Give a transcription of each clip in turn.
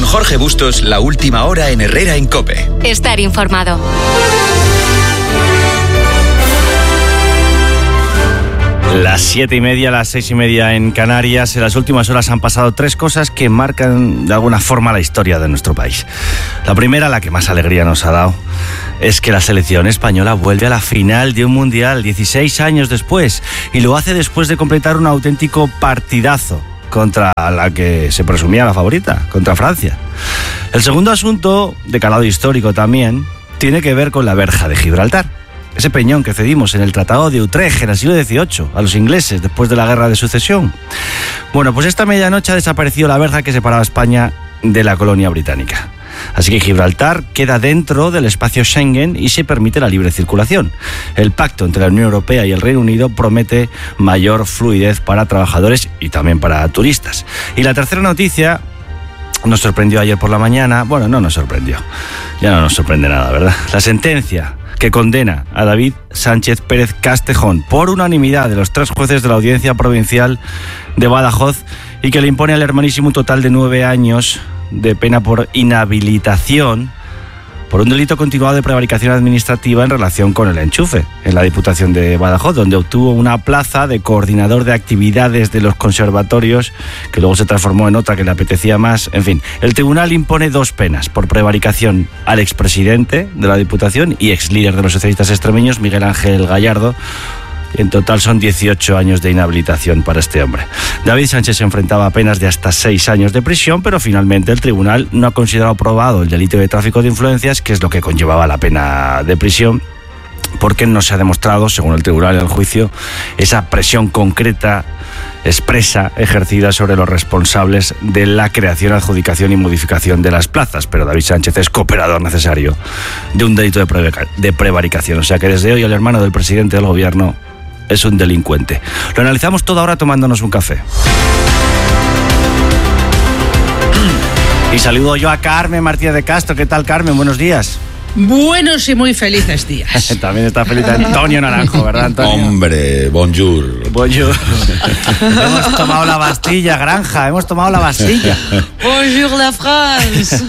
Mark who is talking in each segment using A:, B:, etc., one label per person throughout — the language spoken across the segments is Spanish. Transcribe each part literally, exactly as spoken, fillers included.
A: Jorge Bustos, la última hora en Herrera en COPE.
B: Estar informado.
C: Las siete y media, las seis y media en Canarias. En las últimas horas han pasado tres cosas que marcan de alguna forma la historia de nuestro país. La primera, la que más alegría nos ha dado, es que la selección española vuelve a la final de un mundial dieciséis años después, y lo hace después de completar un auténtico partidazo contra la que se presumía la favorita, contra Francia. El segundo asunto, de calado histórico también, tiene que ver con la verja de Gibraltar. Ese peñón que cedimos en el Tratado de Utrecht en el siglo dieciocho a los ingleses después de la Guerra de Sucesión. Bueno, pues esta medianoche ha desaparecido la verja que separaba a España de la colonia británica. Así que Gibraltar queda dentro del espacio Schengen y se permite la libre circulación. El pacto entre la Unión Europea y el Reino Unido promete mayor fluidez para trabajadores y también para turistas. Y la tercera noticia nos sorprendió ayer por la mañana. Bueno, no nos sorprendió. Ya no nos sorprende nada, ¿verdad? La sentencia que condena a David Sánchez Pérez Castejón por unanimidad de los tres jueces de la Audiencia Provincial de Badajoz y que le impone al hermanísimo un total de nueve años de pena por inhabilitación por un delito continuado de prevaricación administrativa en relación con el enchufe en la Diputación de Badajoz, donde obtuvo una plaza de coordinador de actividades de los conservatorios, que luego se transformó en otra que le apetecía más. En fin, el tribunal impone dos penas por prevaricación al expresidente de la Diputación y ex líder de los socialistas extremeños, Miguel Ángel Gallardo. En total son dieciocho años de inhabilitación para este hombre. David Sánchez se enfrentaba a penas de hasta seis años de prisión, pero finalmente el tribunal no ha considerado probado el delito de tráfico de influencias, que es lo que conllevaba la pena de prisión, porque no se ha demostrado, según el tribunal en el juicio, esa presión concreta, expresa, ejercida sobre los responsables de la creación, adjudicación y modificación de las plazas. Pero David Sánchez es cooperador necesario de un delito de, pre- de prevaricación. O sea que desde hoy el hermano del presidente del gobierno es un delincuente. Lo analizamos todo ahora tomándonos un café. Y saludo yo a Carmen Martínez de Castro. ¿Qué tal, Carmen? Buenos días.
D: Buenos y muy felices días.
C: También está feliz Antonio Naranjo, ¿verdad, Antonio?
E: Hombre, bonjour.
C: Bonjour. Hemos tomado la Bastilla, Granja, hemos tomado la Bastilla.
D: Bonjour la France.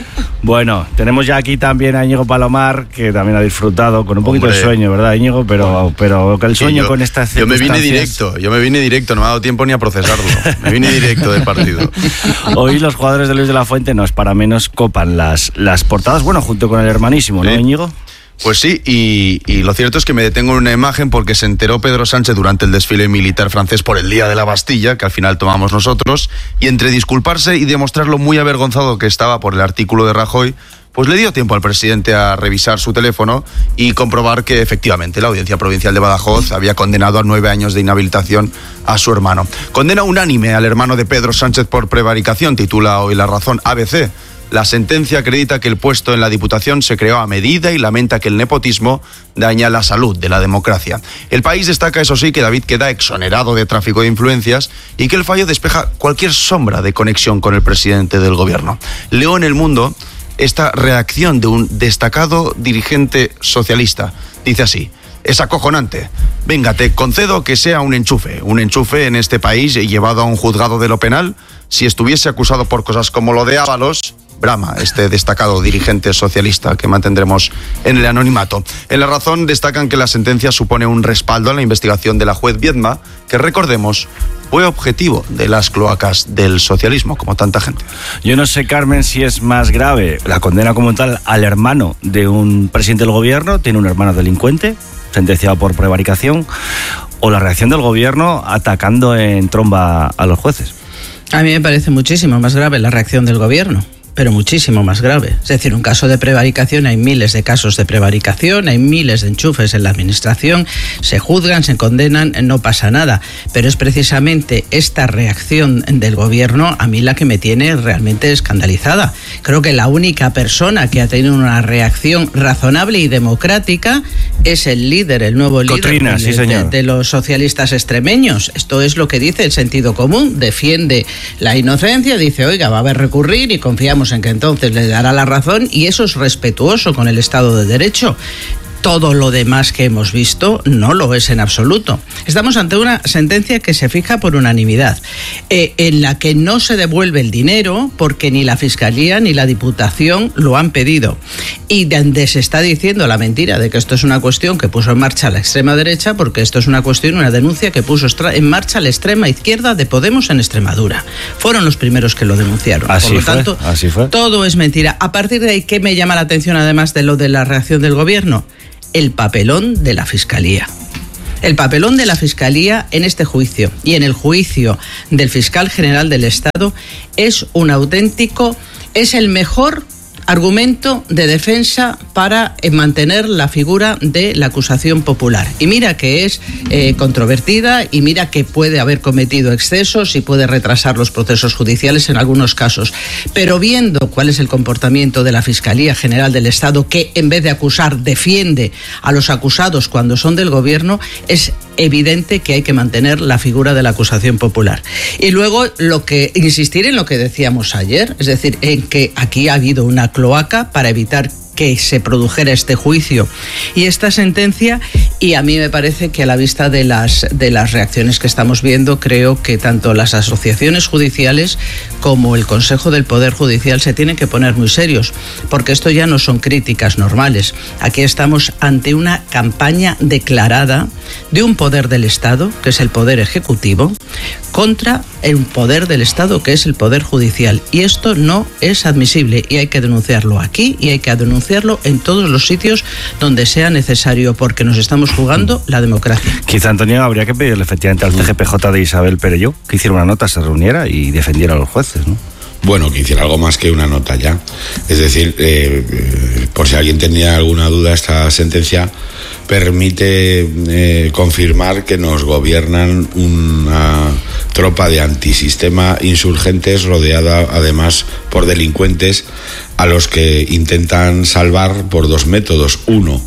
C: Bueno, tenemos ya aquí también a Íñigo Palomar, que también ha disfrutado con un poquito Hombre. de sueño, ¿verdad, Íñigo? Pero, pero el sueño yo, con estas
E: Yo me vine directo, yo me vine directo, no me ha dado tiempo ni a procesarlo. Me vine directo del partido.
C: Hoy los jugadores de Luis de la Fuente, no es para menos, copan las, las portadas, bueno, junto con el hermanísimo, ¿no, sí. Íñigo?
E: Pues sí, y, y lo cierto es que me detengo en una imagen porque se enteró Pedro Sánchez durante el desfile militar francés por el Día de la Bastilla, que al final tomamos nosotros, y entre disculparse y demostrarlo muy avergonzado que estaba por el artículo de Rajoy, pues le dio tiempo al presidente a revisar su teléfono y comprobar que efectivamente la Audiencia Provincial de Badajoz había condenado a nueve años de inhabilitación a su hermano. Condena unánime al hermano de Pedro Sánchez por prevaricación, titula hoy La Razón A B C. La sentencia acredita que el puesto en la Diputación se creó a medida y lamenta que el nepotismo daña la salud de la democracia. El País destaca, eso sí, que David queda exonerado de tráfico de influencias y que el fallo despeja cualquier sombra de conexión con el presidente del gobierno. Leo en El Mundo esta reacción de un destacado dirigente socialista. Dice así: es acojonante. Venga, te concedo que sea un enchufe. Un enchufe en este país llevado a un juzgado de lo penal. Si estuviese acusado por cosas como lo de Ábalos, brama este destacado dirigente socialista que mantendremos en el anonimato. En La Razón destacan que la sentencia supone un respaldo a la investigación de la juez Viedma, que recordemos fue objetivo de las cloacas del socialismo, como tanta gente.
C: Yo no sé, Carmen, si es más grave la condena como tal al hermano de un presidente del gobierno, tiene un hermano delincuente, sentenciado por prevaricación, o la reacción del gobierno atacando en tromba a los jueces.
D: A mí me parece muchísimo más grave la reacción del gobierno, pero muchísimo más grave. Es decir, un caso de prevaricación, hay miles de casos de prevaricación, hay miles de enchufes en la administración, se juzgan, se condenan, no pasa nada. Pero es precisamente esta reacción del gobierno a mí la que me tiene realmente escandalizada. Creo que la única persona que ha tenido una reacción razonable y democrática es el líder, el nuevo líder
C: Cotrina,
D: de,
C: sí, señor.
D: de, de los socialistas extremeños. Esto es lo que dice el sentido común, defiende la inocencia, dice, oiga, va a haber recurrir y confiamos en que entonces le dará la razón, y eso es respetuoso con el Estado de Derecho. todo lo demás que hemos visto no lo es en absoluto. Estamos ante una sentencia que se fija por unanimidad, eh, en la que no se devuelve el dinero porque ni la Fiscalía ni la Diputación lo han pedido. Y donde se está diciendo la mentira de que esto es una cuestión que puso en marcha la extrema derecha, porque esto es una cuestión, una denuncia que puso en marcha la extrema izquierda de Podemos en Extremadura. Fueron los primeros que lo denunciaron.
C: Así
D: por lo
C: fue,
D: tanto,
C: así fue.
D: Todo es mentira. A partir de ahí, ¿qué me llama la atención además de lo de la reacción del gobierno? El papelón de la Fiscalía. El papelón de la Fiscalía en este juicio y en el juicio del fiscal general del Estado es un auténtico, es el mejor argumento de defensa para eh, mantener la figura de la acusación popular. Y mira que es eh, controvertida y mira que puede haber cometido excesos y puede retrasar los procesos judiciales en algunos casos. Pero viendo cuál es el comportamiento de la Fiscalía General del Estado, que en vez de acusar defiende a los acusados cuando son del gobierno, es evidente que hay que mantener la figura de la acusación popular. Y luego lo que insistir en lo que decíamos ayer, es decir, en que aquí ha habido una cloaca para evitar que se produjera este juicio y esta sentencia, y a mí me parece que a la vista de las, de las reacciones que estamos viendo, creo que tanto las asociaciones judiciales como el Consejo del Poder Judicial se tienen que poner muy serios, porque esto ya no son críticas normales. Aquí estamos ante una campaña declarada de un poder del Estado, que es el Poder Ejecutivo, contra el poder del Estado, que es el Poder Judicial, y esto no es admisible y hay que denunciarlo aquí y hay que denunciarlo en todos los sitios donde sea necesario, porque nos estamos jugando la democracia.
C: Quizá, Antonio, habría que pedirle efectivamente al T G P J de Isabel Perelló que hiciera una nota, se reuniera y defendiera a los jueces, ¿no?
B: Bueno, que hiciera algo más que una nota ya. Es decir, eh, eh, por si alguien tenía alguna duda, esta sentencia permite eh, confirmar que nos gobiernan una tropa de antisistema insurgentes rodeada además por delincuentes a los que intentan salvar por dos métodos. Uno,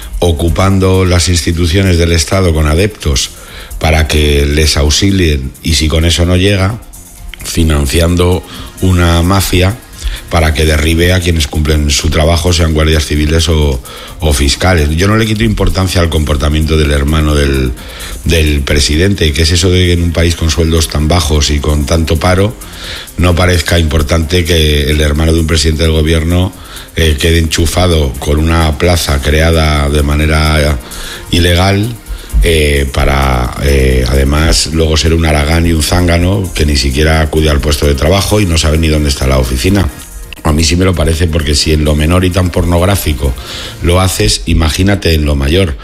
B: ocupando las instituciones del Estado con adeptos para que les auxilien, y si con eso no llega, financiando una mafia para que derribe a quienes cumplen su trabajo, sean guardias civiles o, o fiscales. Yo no le quito importancia al comportamiento del hermano del, del presidente, que es eso de que en un país con sueldos tan bajos y con tanto paro no parezca importante que el hermano de un presidente del gobierno eh, quede enchufado con una plaza creada de manera ilegal, Eh, para eh, además luego ser un haragán y un zángano que ni siquiera acude al puesto de trabajo y no sabe ni dónde está la oficina. A mí sí me lo parece, porque si en lo menor y tan pornográfico lo haces, imagínate en lo mayor,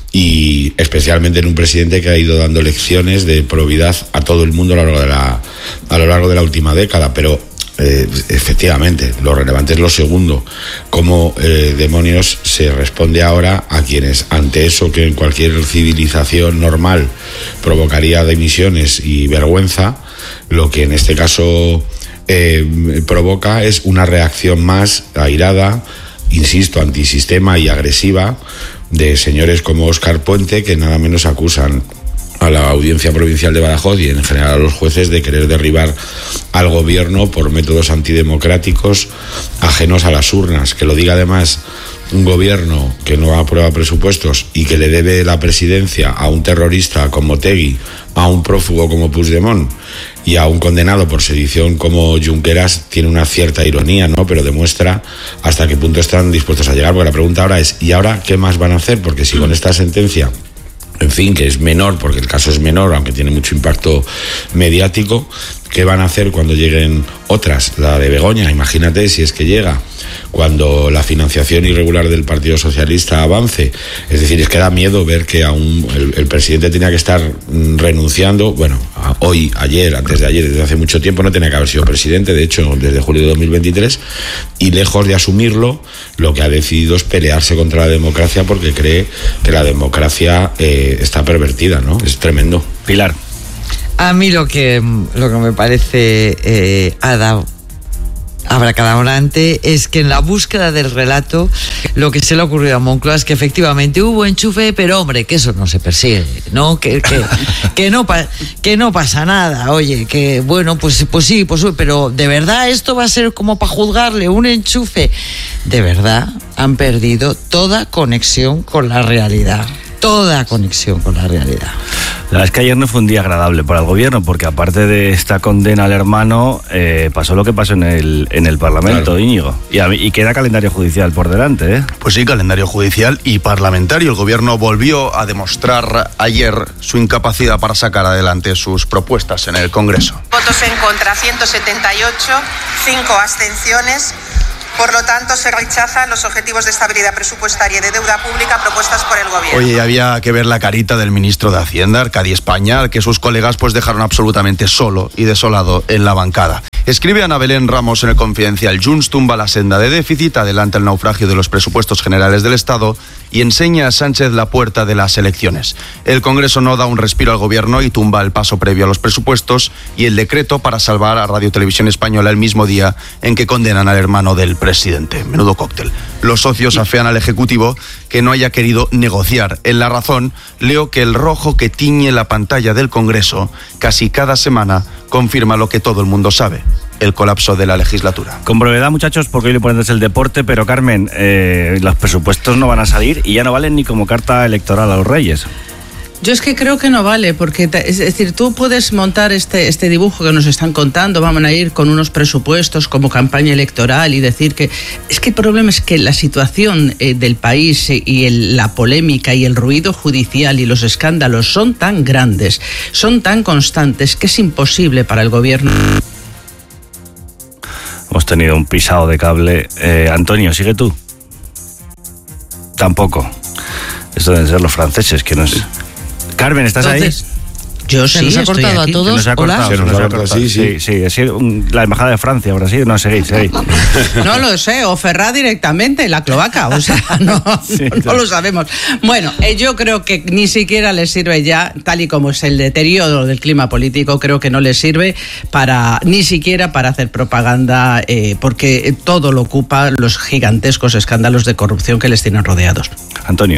B: y especialmente en un presidente que ha ido dando lecciones de probidad a todo el mundo a lo largo de la, a lo largo de la última década. Pero Eh, efectivamente, lo relevante es lo segundo, cómo eh, demonios se responde ahora a quienes, ante eso que en cualquier civilización normal provocaría dimisiones y vergüenza, lo que en este caso eh, provoca es una reacción más airada, insisto, antisistema y agresiva, de señores como Óscar Puente, que nada menos acusan a la Audiencia Provincial de Badajoz y en general a los jueces de querer derribar al gobierno por métodos antidemocráticos ajenos a las urnas. Que lo diga además un gobierno que no aprueba presupuestos y que le debe la presidencia a un terrorista como Otegi, a un prófugo como Puigdemont y a un condenado por sedición como Junqueras, tiene una cierta ironía, ¿no? Pero demuestra hasta qué punto están dispuestos a llegar, porque la pregunta ahora es, ¿y ahora qué más van a hacer? Porque si con esta sentencia, en fin, que es menor, porque el caso es menor, aunque tiene mucho impacto mediático, ¿qué van a hacer cuando lleguen otras? La de Begoña, imagínate si es que llega, cuando la financiación irregular del Partido Socialista avance. Es decir, es que da miedo ver que aún el, el presidente tenía que estar renunciando, bueno, a, hoy, ayer, antes de ayer, desde hace mucho tiempo no tenía que haber sido presidente, de hecho, desde julio de dos mil veintitrés, y lejos de asumirlo, lo que ha decidido es pelearse contra la democracia porque cree que la democracia eh, está pervertida, ¿no? Es tremendo.
C: Pilar.
F: A mí lo que, lo que me parece, eh, Ada, abracadabrante es que en la búsqueda del relato lo que se le ha ocurrido a Moncloa es que efectivamente hubo enchufe, pero hombre, que eso no se persigue, ¿no? Que, que, que, no, pa, que no pasa nada, oye, que bueno, pues, pues sí, pues pero ¿de verdad esto va a ser como para juzgarle un enchufe? De verdad han perdido toda conexión con la realidad. Toda conexión con la realidad.
C: La verdad es que ayer no fue un día agradable para el gobierno, porque aparte de esta condena al hermano, eh, pasó lo que pasó en el, en el Parlamento, claro. Íñigo. Y, a, y queda calendario judicial por delante, ¿eh?
E: Pues sí, calendario judicial y parlamentario. El gobierno volvió a demostrar ayer su incapacidad para sacar adelante sus propuestas en el Congreso.
G: Votos en contra, ciento setenta y ocho, cinco abstenciones. Por lo tanto, se rechazan los objetivos de estabilidad presupuestaria y de deuda pública propuestas por el gobierno.
E: Oye, había que ver la carita del ministro de Hacienda, Arcadi España, al que sus colegas pues dejaron absolutamente solo y desolado en la bancada. Escribe Ana Belén Ramos en el Confidencial: Junts tumba la senda de déficit, adelanta el naufragio de los presupuestos generales del Estado y enseña a Sánchez la puerta de las elecciones. El Congreso no da un respiro al gobierno y tumba el paso previo a los presupuestos y el decreto para salvar a Radio Televisión Española el mismo día en que condenan al hermano del presidente. Menudo cóctel. Los socios afean al Ejecutivo que no haya querido negociar. En La Razón leo que el rojo que tiñe la pantalla del Congreso casi cada semana confirma lo que todo el mundo sabe: el colapso de la legislatura.
C: Con brevedad, muchachos, porque hoy lo importante es el deporte, pero Carmen, eh, los presupuestos no van a salir y ya no valen ni como carta electoral a los Reyes.
D: Yo es que creo que no vale, porque es decir, tú puedes montar este, este dibujo que nos están contando, vamos a ir con unos presupuestos como campaña electoral y decir que... Es que el problema es que la situación eh, del país y el, la polémica y el ruido judicial y los escándalos son tan grandes, son tan constantes, que es imposible para el gobierno.
C: Hemos tenido un pisado de cable. Eh, Antonio, ¿sigue tú? Tampoco. Esto deben ser los franceses que nos... Carmen, ¿estás
D: Entonces,
C: ahí?
D: Yo sí,
F: ¿Se nos ha
D: estoy
F: cortado
D: aquí.
F: a todos?
C: Se nos ha cortado,
F: Hola.
C: se nos ha cortado.
B: Sí, sí.
C: Sí, sí, es un, la embajada de Francia, Brasil, no, seguís, seguís.
D: No lo sé, o Ferrá directamente, la cloaca, o sea, no,
C: Sí,
D: no, no lo sabemos. Bueno, eh, yo creo que ni siquiera les sirve ya, tal y como es el deterioro del clima político, creo que no les sirve para, ni siquiera para hacer propaganda, eh, porque todo lo ocupa los gigantescos escándalos de corrupción que les tienen rodeados.
C: Antonio.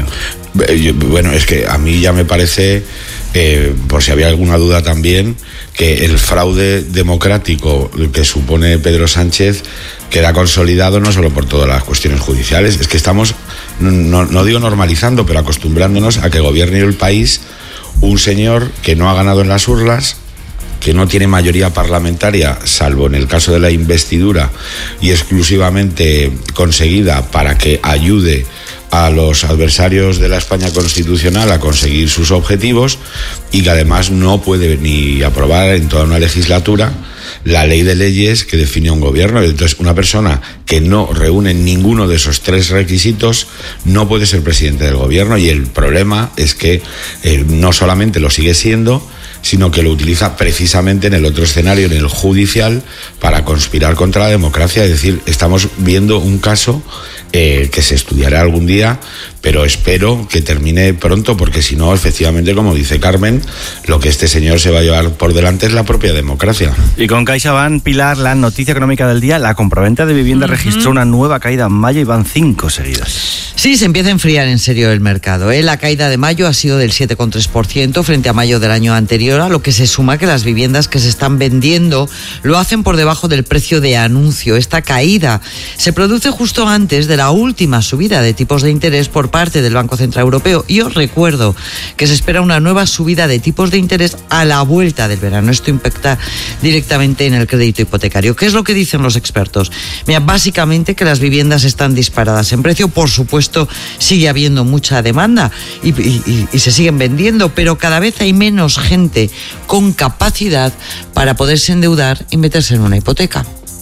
B: Bueno, es que a mí ya me parece, eh, por si había alguna duda también, que el fraude democrático que supone Pedro Sánchez queda consolidado no solo por todas las cuestiones judiciales, es que estamos, no, no digo normalizando, pero acostumbrándonos a que gobierne el país un señor que no ha ganado en las urnas, que no tiene mayoría parlamentaria, salvo en el caso de la investidura, y exclusivamente conseguida para que ayude a los adversarios de la España constitucional a conseguir sus objetivos, y que además no puede ni aprobar en toda una legislatura la ley de leyes que define un gobierno. Entonces, una persona que no reúne ninguno de esos tres requisitos no puede ser presidente del gobierno, y el problema es que eh, no solamente lo sigue siendo, sino que lo utiliza precisamente en el otro escenario, en el judicial, para conspirar contra la democracia. Es decir, estamos viendo un caso eh, que se estudiará algún día, pero espero que termine pronto, porque si no, efectivamente, como dice Carmen, lo que este señor se va a llevar por delante es la propia democracia.
C: Y con CaixaBank, Pilar, la noticia económica del día: la compraventa de vivienda uh-huh. registró una nueva caída en mayo y van cinco seguidas.
F: Sí, se empieza a enfriar en serio el mercado, ¿eh? La caída de mayo ha sido del siete coma tres por ciento frente a mayo del año anterior, a lo que se suma que las viviendas que se están vendiendo lo hacen por debajo del precio de anuncio. Esta caída se produce justo antes de la última subida de tipos de interés por parte del Banco Central Europeo, y os recuerdo que se espera una nueva subida de tipos de interés a la vuelta del verano. Esto impacta directamente en el crédito hipotecario. ¿Qué es lo que dicen los expertos? Mira, básicamente que las viviendas están disparadas en precio. Por supuesto, sigue habiendo mucha demanda y, y, y se siguen vendiendo, pero cada vez hay menos gente con capacidad para poderse endeudar y meterse en una hipoteca.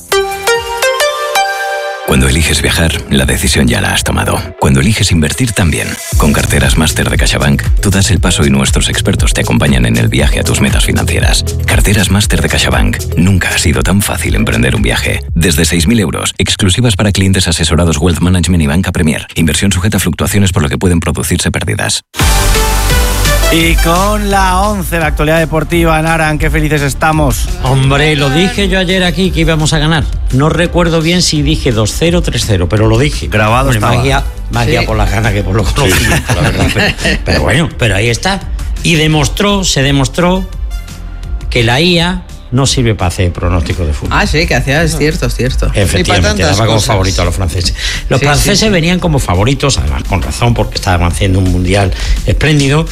H: Cuando eliges viajar, la decisión ya la has tomado. Cuando eliges invertir, también. Con Carteras Máster de CaixaBank, tú das el paso y nuestros expertos te acompañan en el viaje a tus metas financieras. Carteras Máster de CaixaBank. Nunca ha sido tan fácil emprender un viaje. Desde seis mil euros, exclusivas para clientes asesorados Wealth Management y Banca Premier. Inversión sujeta a fluctuaciones, por lo que pueden producirse pérdidas.
C: Y con la once, la actualidad deportiva, Naran, qué felices estamos.
I: Hombre, lo dije yo ayer aquí que íbamos a ganar. No recuerdo bien si dije dos cero, tres cero, pero lo dije.
C: Grabado
I: Hombre,
C: estaba.
I: Más guía, más guía
D: Sí.
I: por la gana que por lo conocido, la verdad. Pero, pero bueno, pero ahí está. Y demostró, se demostró que la I A no sirve para hacer pronóstico de fútbol.
D: Ah, sí, que hacía, es cierto, es cierto.
I: Efectivamente,
F: tantas
I: daba como
F: cosas.
I: favorito a los franceses. Los
D: Sí,
I: franceses
D: sí, sí.
I: venían como favoritos, además con razón, porque estaban haciendo un mundial espléndido,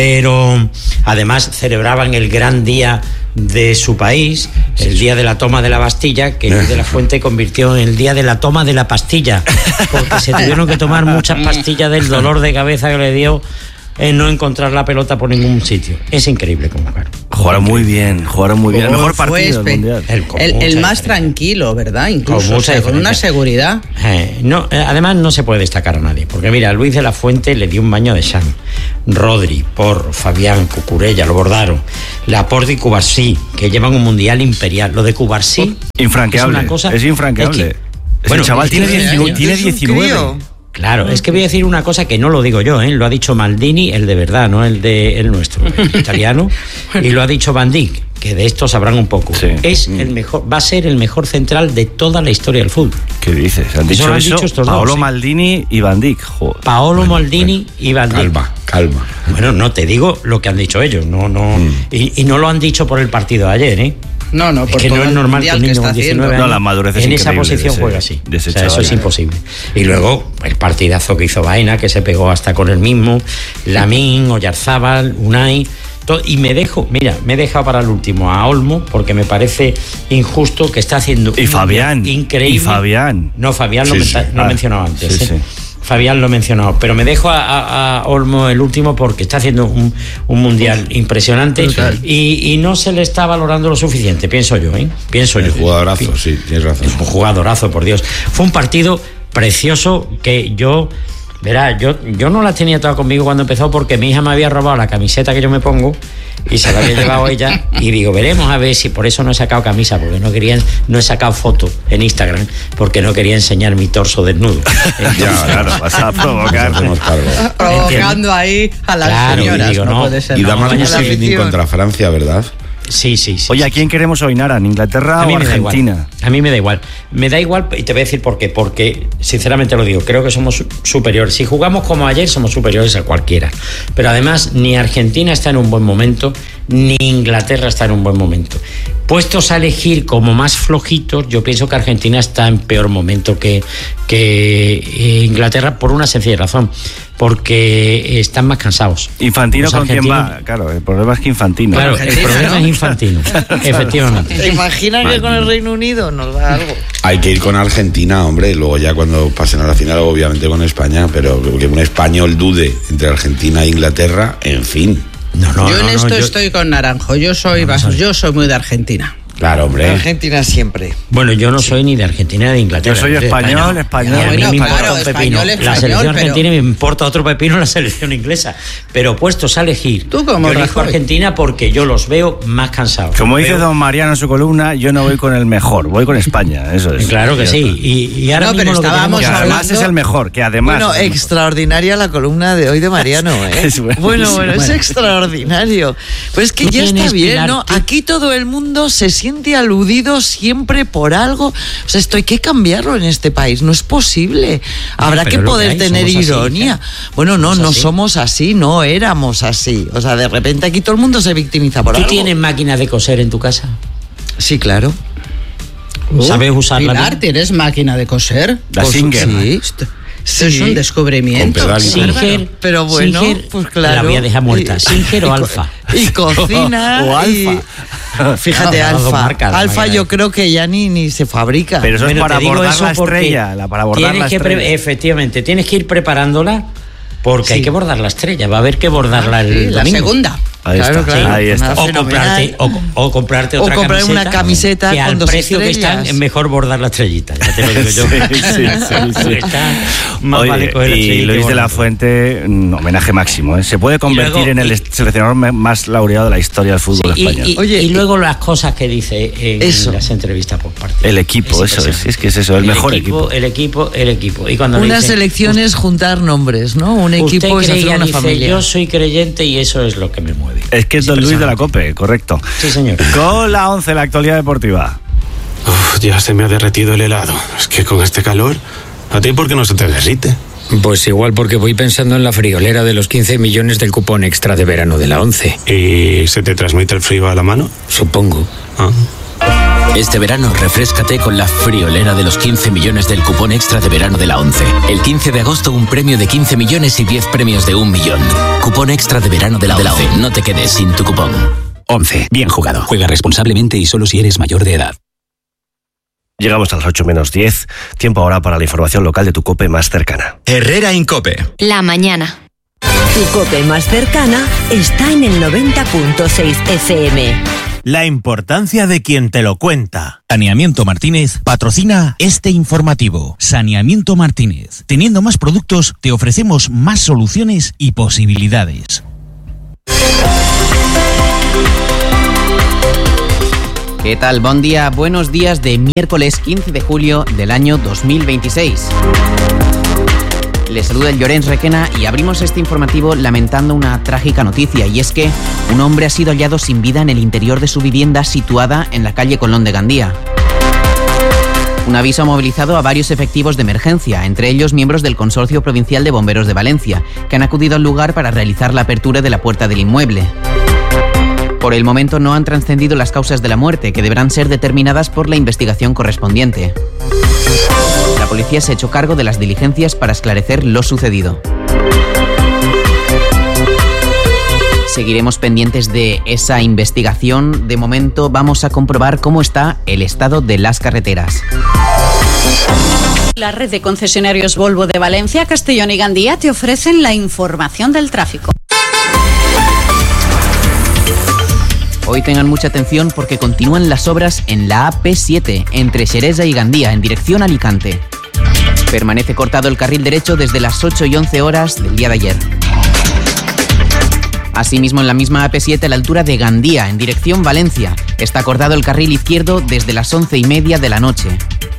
I: pero además celebraban el gran día de su país, el día de la toma de la Bastilla, que Luis de la Fuente convirtió en el día de la toma de la pastilla, porque se tuvieron que tomar muchas pastillas del dolor de cabeza que le dio en no encontrar la pelota por ningún sitio. Es increíble cómo jugaron.
C: Jugaron muy bien, jugaron muy bien. El mejor
D: Fue
C: partido
D: espe-
C: del mundial.
I: El con
D: El,
I: mucha
D: el más
I: diferencia.
D: tranquilo, ¿verdad? Incluso,
I: Con mucha
D: o sea, con una
I: diferencia.
D: seguridad.
I: Eh, no, eh, además no se puede destacar a nadie, porque mira, Luis de la Fuente le dio un baño de Sam, Rodri, Porro, Fabián, Cucurella, lo bordaron, Laporte y Cubarsí, que llevan un mundial imperial. Lo de Cubarsí
C: Infranqueable,
I: es una cosa.
C: es infranqueable.
I: es que-
C: Ese
I: bueno,
C: chaval
I: es que-
C: tiene diecinueve. Tiene
F: Es un
C: diecinueve.
F: crío.
I: Claro, es que voy a decir una cosa que no lo digo yo, ¿eh? Lo ha dicho Maldini, el de verdad, no el de el nuestro, el italiano, y lo ha dicho Van Dijk, que de esto sabrán un poco.
C: Sí.
I: Es el mejor, va a ser el mejor central de toda la historia del fútbol.
C: ¿Qué dices? Han
I: Eso
C: dicho
I: lo han
C: eso
I: dicho estos dos,
C: Paolo
I: sí.
C: Maldini y Van Dijk. Joder.
I: Paolo Maldini y Van Dijk.
B: Calma, calma.
I: Bueno, no te digo lo que han dicho ellos, no, no,
B: Mm.
I: y, y no lo han dicho por el partido de ayer, ¿eh?
D: No, no,
I: Es
D: por
I: que no
D: todo
I: es
D: el
I: normal que
D: mundial
I: un
D: que
I: niño
D: está
I: con diecinueve
D: haciendo.
I: años
C: No, la madurez es
I: en esa
C: increíble
I: posición
C: de ese-
I: juega así.
C: de ese
I: O sea, eso
C: chaval.
I: es imposible. Y luego el partidazo que hizo Baena, que se pegó hasta con el mismo, Lamín, Oyarzábal, Unai. todo- Y me dejo, mira, me he dejado para el último a Olmo, porque me parece injusto que está haciendo
C: Y
I: un
C: Fabián,
I: mundial increíble.
C: y Fabián.
I: No, Fabián lo,
B: Sí,
I: menta-
B: sí.
I: lo he
C: Ah,
I: mencionado antes.
C: sí,
I: ¿eh?
C: sí.
I: Fabián lo he mencionado, pero me dejo a, a- a Olmo el último porque está haciendo un, un mundial impresionante y, y no se le está valorando lo suficiente, pienso yo, ¿eh? Pienso
B: El
I: yo.
B: jugadorazo, sí, tienes razón.
I: Es un jugadorazo, por Dios. Fue un partido precioso que yo, verá, yo, yo no la tenía toda conmigo cuando empezó porque mi hija me había robado la camiseta que yo me pongo y se la había llevado ella y digo, veremos a ver si por eso no he sacado camisa, porque no querían, no he sacado foto en Instagram porque no quería enseñar mi torso desnudo.
C: Ya, claro, vas a provocar.
B: Hacemos cargo.
D: Provocando ahí a las
I: Claro, y
D: señoras.
I: digo,
D: no,
I: no.
D: puede ser.
B: Y
D: no,
B: da más
D: vaya
B: gusto
D: la
B: el Lindín
D: afición.
B: contra Francia, ¿verdad?
I: Sí, sí, sí.
C: Oye, ¿a quién queremos hoy, Naran? ¿Inglaterra
I: A mí
C: o
I: me da
C: Argentina?
I: igual. A mí me da igual. Me da igual y te voy a decir por qué. Porque, sinceramente lo digo, creo que somos su- superiores. Si jugamos como ayer, somos superiores a cualquiera. Pero además, ni Argentina está en un buen momento, ni Inglaterra está en un buen momento. Puestos a elegir como más flojitos, yo pienso que Argentina está en peor momento que, que eh, Inglaterra por una sencilla razón. Porque están más cansados.
C: Infantino,
I: Los
C: ¿con quién
I: argentinos-
C: va? Claro, el problema es que Infantino.
I: Claro, el
D: Argentina,
I: problema
D: ¿no?
I: es Infantino. Efectivamente.
F: ¿Te imaginas que con el Reino Unido nos da algo?
B: Hay que ir con Argentina, hombre, luego ya cuando pasen a la final, obviamente con España, pero que un español dude entre Argentina e Inglaterra, en fin.
I: No, no,
D: yo en
I: no, no,
D: esto
I: yo-
D: estoy con Naranjo. Yo soy, vas- yo soy muy de Argentina.
B: Claro, hombre.
F: Argentina siempre.
I: Bueno, yo no soy ni de Argentina ni de Inglaterra.
C: Yo soy
I: de
C: español,
I: España.
C: español.
I: Y a mí
D: Bueno,
I: me importa
D: claro,
I: un pepino.
D: español,
I: la
D: español,
I: selección
D: pero-
I: argentina me importa otro pepino la selección inglesa. Pero puestos a elegir,
D: Tú como
I: yo elijo
D: Rajoy.
I: Argentina porque yo los veo más cansados.
C: Como dice
I: Veo-
C: don Mariano en su columna, yo no voy con el mejor, voy con España, eso es.
I: Claro que
C: Ya
I: sí.
C: está.
I: Y, y ahora
D: No,
I: mismo
D: pero
I: lo que
D: estábamos
C: Que
I: tenemos-
C: además
D: hablando-
C: es el mejor, que además...
F: Bueno,
C: es el mejor.
F: extraordinaria la columna de hoy de Mariano, ¿eh?
C: Es buenísimo.
F: bueno, bueno, es extraordinario. Pues es que
I: Tú
F: ya está
I: tienes,
F: bien,
I: Pilar,
F: ¿no?
I: tú-
F: Aquí todo el mundo se siente aludido siempre por algo. O sea, esto hay que cambiarlo en este país. No es posible. Habrá
I: pero
F: que
I: es lo
F: poder
I: que hay,
F: tener
I: somos así,
F: ironía.
I: ya.
F: Bueno, no,
I: Somos
F: no
I: así.
F: somos así, no éramos así. O sea, de repente aquí todo el mundo se victimiza por
I: ¿Tú
F: algo.
I: tienes máquina de coser en tu casa?
F: Sí, claro.
I: ¿Sabes usarla
D: Pilar,
I: bien?
D: ¿tienes máquina de coser?
C: La
F: Pues
C: Singer.
F: sí.
D: Esto, esto es
F: Sí.
D: un descubrimiento.
B: Con pedal y todo.
I: Singer,
F: Pero bueno,
I: Singer,
F: pues claro.
I: La voy a dejar muerta.
F: Y-
I: ¿Singer o
F: y co-
I: Alfa?
F: Y cocina.
C: O
F: y-
C: Alfa.
F: Fíjate,
I: No, no, dos
F: Alfa.
I: marcas, la
F: Alfa
I: máquina
F: yo
I: de-
F: creo que ya ni, ni se fabrica.
C: Pero eso es
I: Bueno,
C: para
I: te digo
C: abordar
I: eso
C: la
I: porque
C: estrella, la, para abordar
I: tienes
C: la
I: que pre-
C: estrella.
I: Efectivamente, tienes que ir preparándola porque hay que bordar la estrella. Va a haber que bordarla el
D: Sí, la
I: domingo.
D: segunda.
C: Ahí
F: Claro,
C: está.
F: claro.
C: Ahí está.
F: Nada,
I: O
F: fenomenal.
I: comprarte, o, o comprarte
F: O
I: otra
F: comprar
I: camiseta.
F: una camiseta
I: que
F: con
I: al
F: dos
I: precio que están
F: estrellas.
I: es mejor bordar la estrellita. Ya te lo digo yo.
C: Sí, sí, sí, sí.
I: Porque está más
C: Oye,
I: vale coger la
C: y
I: estrellita
C: Luis de la
I: bordarla.
C: Fuente, un homenaje máximo. ¿eh? Se puede convertir
I: luego-
C: en el
I: y-
C: seleccionador me- más laureado de la historia del fútbol
I: Sí, y,
C: español.
I: y-
F: Oye,
I: y
F: y-
I: luego las cosas que dice en
F: Eso.
I: las entrevistas por parte.
C: El equipo, eso es,
I: impresionante.
C: es que es eso, el mejor equipo.
I: El equipo, el equipo. Y cuando le
F: Unas
I: dicen,
F: elecciones juntar nombres, ¿no? Un
I: usted
F: equipo es hacer
I: creía,
F: una
I: dice,
F: familia.
I: yo soy creyente y eso es lo que me mueve.
C: Es que es Don Luis de la
I: impresionante.
C: COPE, correcto.
I: Sí, señor.
C: Con la once, la actualidad deportiva.
J: Uf, ya se me ha derretido el helado. Es que con este calor, ¿a ti por qué no se te derrite?
K: Pues igual porque voy pensando en la friolera de los quince millones del cupón extra de verano de la once.
J: ¿Y se te transmite el frío a la mano?
K: Supongo.
J: Ah.
L: Este verano refréscate con la friolera de los quince millones del cupón extra de verano de la once. El quince de agosto un premio de quince millones y diez premios de un millón. Cupón extra de verano de la once. No te quedes sin tu cupón.
H: once. Bien jugado. Juega responsablemente y solo si eres mayor de edad.
C: Llegamos a las ocho menos diez. Tiempo ahora para la información local de tu COPE más cercana.
A: Herrera Incope.
M: La mañana.
N: Tu COPE más cercana está en el noventa punto seis F M.
O: La importancia de quien te lo cuenta. Saneamiento Martínez patrocina este informativo. Saneamiento Martínez. Teniendo más productos, te ofrecemos más soluciones y posibilidades.
P: ¿Qué tal? Buen día, buenos días de miércoles quince de julio del año dos mil veintiséis. Les saluda el Llorens Requena y abrimos este informativo lamentando una trágica noticia, y es que un hombre ha sido hallado sin vida en el interior de su vivienda situada en la calle Colón de Gandía. Un aviso ha movilizado a varios efectivos de emergencia, entre ellos miembros del Consorcio Provincial de Bomberos de Valencia, que han acudido al lugar para realizar la apertura de la puerta del inmueble. Por el momento no han trascendido las causas de la muerte, que deberán ser determinadas por la investigación correspondiente. La policía se ha hecho cargo de las diligencias para esclarecer lo sucedido. Seguiremos pendientes de esa investigación. De momento vamos a comprobar cómo está el estado de las carreteras.
Q: La red de concesionarios Volvo de Valencia, Castellón y Gandía te ofrecen la información del tráfico.
P: Hoy tengan mucha atención porque continúan las obras en la A P siete, entre Xeresa y Gandía, en dirección a Alicante. Permanece cortado el carril derecho desde las ocho y once horas del día de ayer. Asimismo, en la misma A P siete, a la altura de Gandía, en dirección Valencia, está cortado el carril izquierdo desde las once y media de la noche.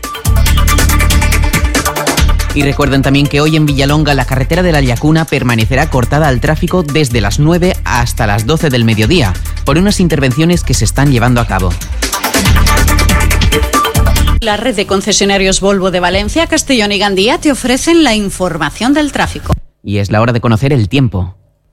P: Y recuerden también que hoy en Villalonga la carretera de la Llacuna permanecerá cortada al tráfico desde las nueve hasta las doce del mediodía, por unas intervenciones que se están llevando a cabo.
Q: La red de concesionarios Volvo de Valencia, Castellón y Gandía te ofrecen la información del tráfico.
P: Y es la hora de conocer el tiempo.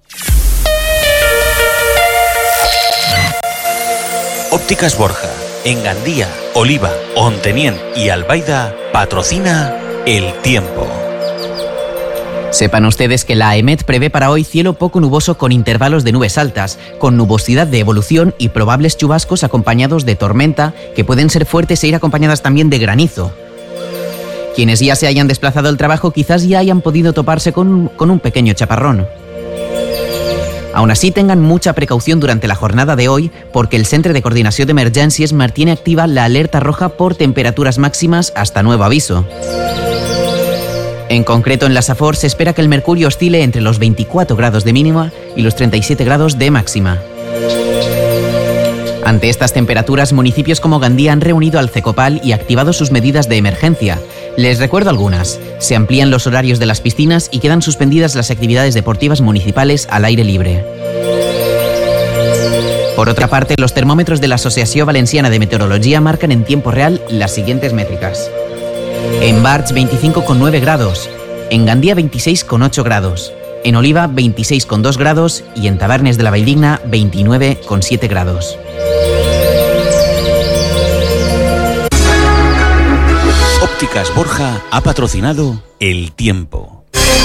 O: Ópticas Borja, en Gandía, Oliva, Ontenien y Albaida, patrocina el tiempo.
P: Sepan ustedes que la AEMET prevé para hoy cielo poco nuboso con intervalos de nubes altas, con nubosidad de evolución y probables chubascos acompañados de tormenta, que pueden ser fuertes e ir acompañadas también de granizo. Quienes ya se hayan desplazado al trabajo quizás ya hayan podido toparse con, con un pequeño chaparrón. Aún así, tengan mucha precaución durante la jornada de hoy, porque el Centre de Coordinació d'Emergències mantiene activa la alerta roja por temperaturas máximas hasta nuevo aviso. En concreto, en la Safor se espera que el mercurio oscile entre los veinticuatro grados de mínima y los treinta y siete grados de máxima. Ante estas temperaturas, municipios como Gandía han reunido al Cecopal y activado sus medidas de emergencia. Les recuerdo algunas. Se amplían los horarios de las piscinas y quedan suspendidas las actividades deportivas municipales al aire libre. Por otra parte, los termómetros de la Asociación Valenciana de Meteorología marcan en tiempo real las siguientes métricas. En Barx, veinticinco coma nueve grados. En Gandía, veintiséis coma ocho grados. En Oliva, veintiséis coma dos grados. Y en Tabernes de la Valldigna, veintinueve coma siete grados.
O: Ópticas Borja ha patrocinado el tiempo.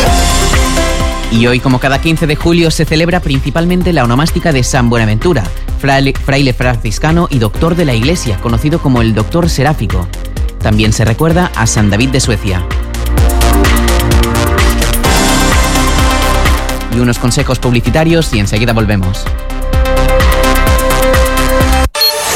P: Y hoy, como cada quince de julio, se celebra principalmente la onomástica de San Buenaventura, fraile, fraile franciscano y doctor de la Iglesia, conocido como el Doctor Seráfico. También se recuerda a San David de Suecia. Y unos consejos publicitarios y enseguida volvemos.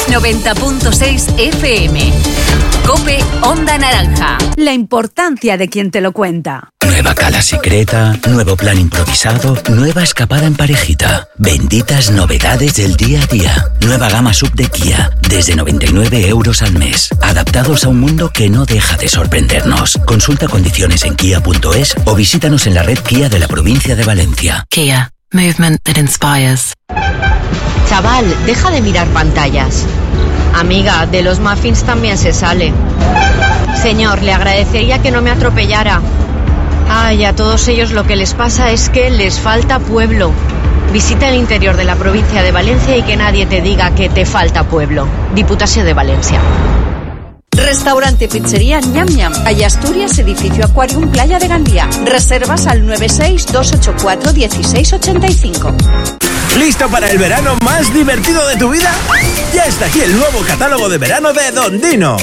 N: noventa punto seis F M. COPE Onda Naranja. La importancia de quien te lo cuenta.
M: Nueva cala secreta, nuevo plan improvisado, nueva escapada en parejita. Benditas novedades del día a día. Nueva gama sub de Kia, desde noventa y nueve euros al mes. Adaptados a un mundo que no deja de sorprendernos. Consulta condiciones en kia punto es o visítanos en la red Kia de la provincia de Valencia.
R: Kia, movement that inspires.
S: Chaval, deja de mirar pantallas. Amiga, de los muffins también se sale. Señor, le agradecería que no me atropellara. Ay, a todos ellos lo que les pasa es que les falta pueblo. Visita el interior de la provincia de Valencia y que nadie te diga que te falta pueblo. Diputación de Valencia.
Q: Restaurante Pizzería Ñam Ñam. Calle Asturias, edificio Aquarium, Playa de Gandía. Reservas al nueve seis dos ocho cuatro uno seis ocho cinco.
T: ¿Listo para el verano más divertido de tu vida? Ya está aquí el nuevo catálogo de verano de Don Dino.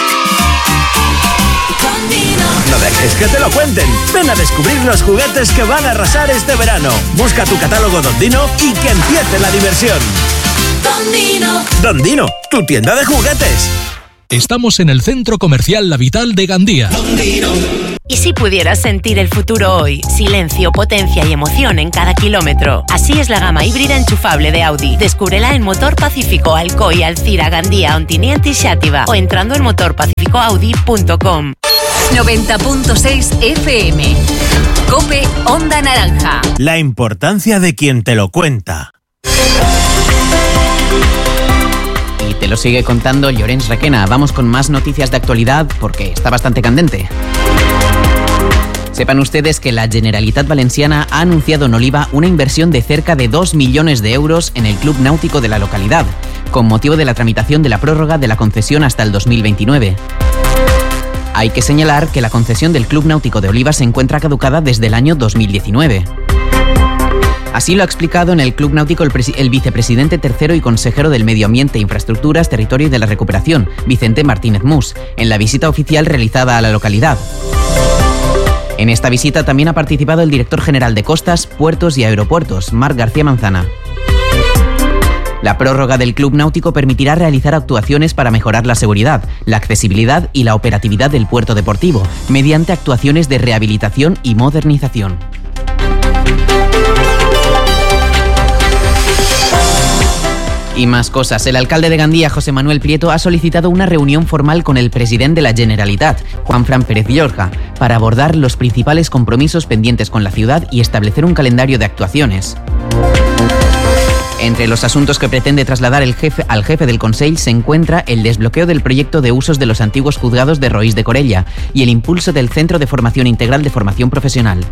T: No dejes que te lo cuenten. Ven a descubrir los juguetes que van a arrasar este verano. Busca tu catálogo Don Dino y que empiece la diversión.
U: Don Dino.
T: Don Dino, tu tienda de juguetes.
V: Estamos en el Centro Comercial La Vital de Gandía.
R: ¿Y si pudieras sentir el futuro hoy? Silencio, potencia y emoción en cada kilómetro. Así es la gama híbrida enchufable de Audi. Descúbrela en Motor Pacífico, Alcoy, Alcira, Gandía, Ontiniente y Xàtiva o entrando en motor pacífico audi punto com.
N: noventa punto seis F M. COPE Onda Naranja.
T: La importancia de quien te lo cuenta.
P: Y te lo sigue contando Llorens Requena. Vamos con más noticias de actualidad porque está bastante candente. Sepan ustedes que la Generalitat Valenciana ha anunciado en Oliva una inversión de cerca de dos millones de euros en el club náutico de la localidad, con motivo de la tramitación de la prórroga de la concesión hasta el dos mil veintinueve. Hay que señalar que la concesión del Club Náutico de Oliva se encuentra caducada desde el año dos mil diecinueve. Así lo ha explicado en el Club Náutico el, el vicepresidente tercero y consejero del Medio Ambiente, Infraestructuras, Territorio y de la Recuperación, Vicente Martínez Mus, en la visita oficial realizada a la localidad. En esta visita también ha participado el director general de Costas, Puertos y Aeropuertos, Marc García Manzana. La prórroga del Club Náutico permitirá realizar actuaciones para mejorar la seguridad, la accesibilidad y la operatividad del puerto deportivo, mediante actuaciones de rehabilitación y modernización. Y más cosas. El alcalde de Gandía, José Manuel Prieto, ha solicitado una reunión formal con el presidente de la Generalitat, Juanfran Pérez Llorca, para abordar los principales compromisos pendientes con la ciudad y establecer un calendario de actuaciones. Entre los asuntos que pretende trasladar el jefe, al jefe del Consell se encuentra el desbloqueo del proyecto de usos de los antiguos juzgados de Roís de Corella y el impulso del Centro de Formación Integral de Formación Profesional.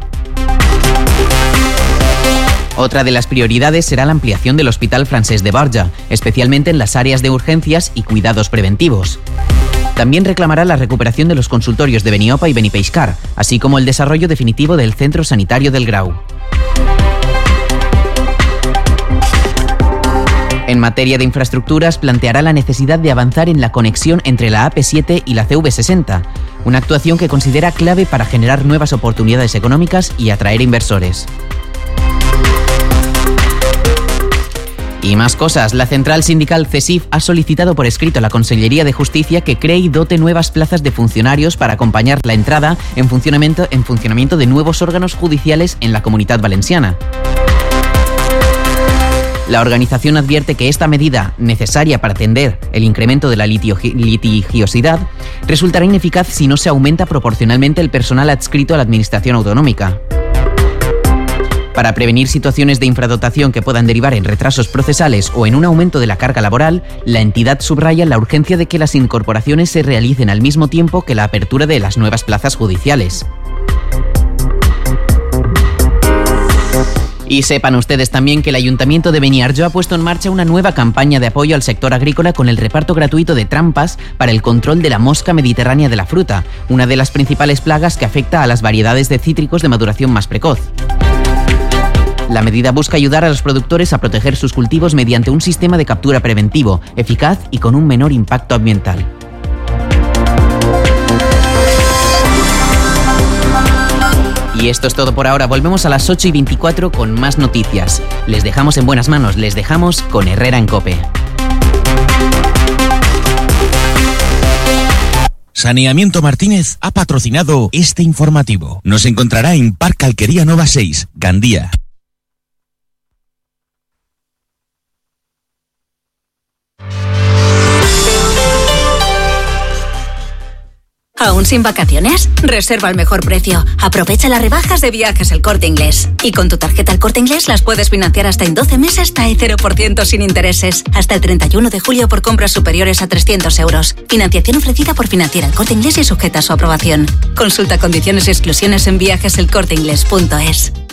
P: Otra de las prioridades será la ampliación del Hospital Francés de Borja, especialmente en las áreas de urgencias y cuidados preventivos. También reclamará la recuperación de los consultorios de Beniopa y Benipeixcar, así como el desarrollo definitivo del Centro Sanitario del Grau. En materia de infraestructuras, planteará la necesidad de avanzar en la conexión entre la A P siete y la C V sesenta, una actuación que considera clave para generar nuevas oportunidades económicas y atraer inversores. Y más cosas. La central sindical CESIF ha solicitado por escrito a la Consellería de Justicia que cree y dote nuevas plazas de funcionarios para acompañar la entrada en funcionamiento, en funcionamiento de nuevos órganos judiciales en la Comunitat Valenciana. La organización advierte que esta medida, necesaria para atender el incremento de la litio- litigiosidad, resultará ineficaz si no se aumenta proporcionalmente el personal adscrito a la Administración Autonómica. Para prevenir situaciones de infradotación que puedan derivar en retrasos procesales o en un aumento de la carga laboral, la entidad subraya la urgencia de que las incorporaciones se realicen al mismo tiempo que la apertura de las nuevas plazas judiciales. Y sepan ustedes también que el Ayuntamiento de Beniarjó ha puesto en marcha una nueva campaña de apoyo al sector agrícola con el reparto gratuito de trampas para el control de la mosca mediterránea de la fruta, una de las principales plagas que afecta a las variedades de cítricos de maduración más precoz. La medida busca ayudar a los productores a proteger sus cultivos mediante un sistema de captura preventivo, eficaz y con un menor impacto ambiental. Y esto es todo por ahora. Volvemos a las ocho y veinticuatro con más noticias. Les dejamos en buenas manos, les dejamos con Herrera en COPE.
O: Saneamiento Martínez ha patrocinado este informativo. Nos encontrará en Parque Alquería Nova seis, Gandía.
E: ¿Aún sin vacaciones? Reserva al mejor precio. Aprovecha las rebajas de Viajes El Corte Inglés. Y con tu tarjeta El Corte Inglés las puedes financiar hasta en doce meses hasta el cero por ciento sin intereses. Hasta el treinta y uno de julio por compras superiores a trescientos euros. Financiación ofrecida por Financiera El Corte Inglés y sujeta a su aprobación. Consulta condiciones y exclusiones en viajes el corte inglés punto es.